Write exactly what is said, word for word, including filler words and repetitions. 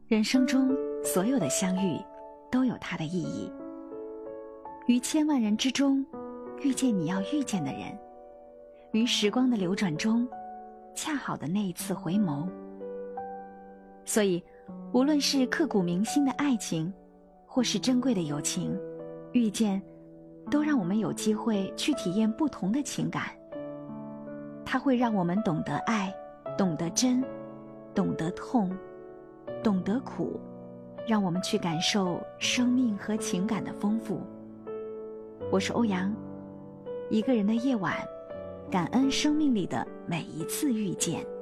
人生中所有的相遇都有它的意义，于千万人之中遇见你要遇见的人，于时光的流转中恰好的那一次回眸。所以无论是刻骨铭心的爱情，或是珍贵的友情，遇见都让我们有机会去体验不同的情感。它会让我们懂得爱，懂得真，懂得痛，懂得苦，让我们去感受生命和情感的丰富。我是欧阳，一个人的夜晚，感恩生命里的每一次遇见。